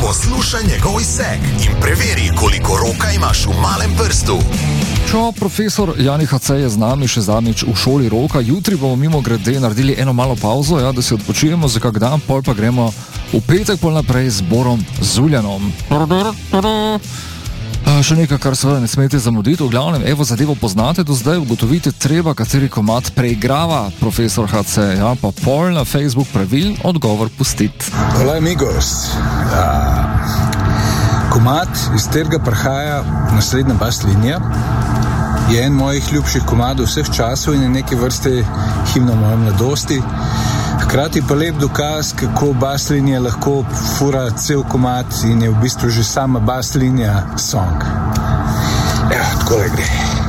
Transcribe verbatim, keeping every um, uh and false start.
Poslušaj njegov izsek in preveri, koliko roka imaš v malem prstu. Čo, profesor Jani H C je z nami še zadnjič v šoli roka. Jutri bomo mimo grede naredili eno malo pauzo, ja, da si odpočijemo za kak dan, pol pa gremo v petek pol naprej z Borom Zuljanom. Še nekaj, kar seveda ne smete zamuditi. V glavnem, evo, zadevo poznate do zdaj, ugotovite treba, kateri komad preigrava profesor H C, ja, pa pol na Facebook pravil odgovor pustiti. Hola amigos. Uh, komad, iz katerega prihaja naslednja bas linija, je en mojih ljubših komadov vseh časov in je neke vrste himna moje mladosti. Hkrati pa lep dokaz, kako bas linija lahko fura cel komad in je v bistvu že sama bas linija song. Evo, takole gre.